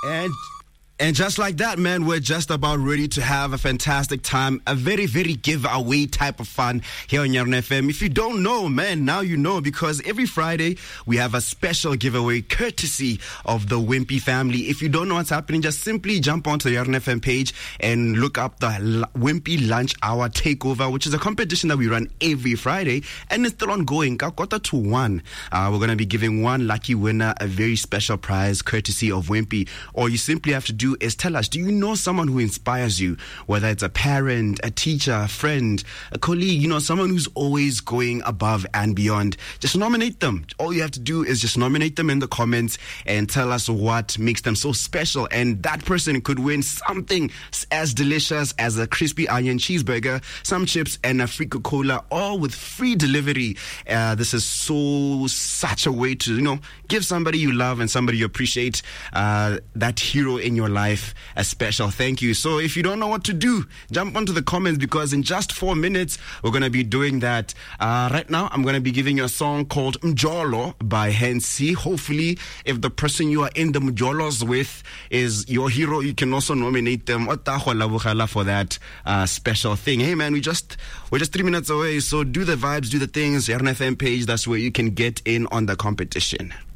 And just like that, man, we're just about ready to have a fantastic time, a very, very giveaway type of fun here on Yarn FM. If you don't know, man, now you know, because every Friday we have a special giveaway courtesy of the Wimpy family. If you don't know what's happening, just simply jump onto the Yarn FM page and look up the Wimpy Lunch Hour Takeover, which is a competition that we run every Friday, and it's still ongoing. 1:15. We're going to be giving one lucky winner a very special prize courtesy of Wimpy. All you simply have to do is tell us, do you know someone who inspires you? Whether it's a parent, a teacher, a friend, a colleague, someone who's always going above and beyond. Just nominate them. All you have to do is just nominate them in the comments and tell us what makes them so special. And that person could win something as delicious as a crispy onion cheeseburger, some chips, and a free Coca-Cola, all with free delivery. This is such a way to, give somebody you love and somebody you appreciate, that hero in your life a special thank you. So if you don't know what to do, jump onto the comments, because in just 4 minutes we're going to be doing that. Right now I'm going to be giving you a song called Mjolo by Hensi. Hopefully, if the person you are in the Mjolos with is your hero, you can also nominate them for that special thing. Hey man, we're just 3 minutes away, so do the vibes, do the things. Yarn FM page, that's where you can get in on the competition.